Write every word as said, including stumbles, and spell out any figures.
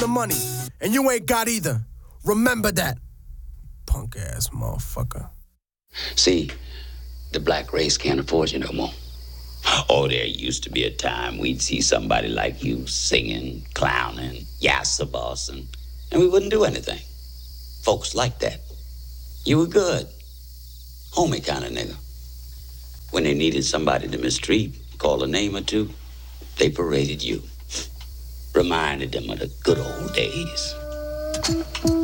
the money, and you ain't got either. Remember that, punk ass motherfucker. See, the black race can't afford you no more. Oh, there used to be a time we'd see somebody like you singing, clowning, yassa bossing, and we wouldn't do anything. Folks like that. You were good. Homie kind of nigga. When they needed somebody to mistreat, call a name or two, they paraded you. Reminded them of the good old days.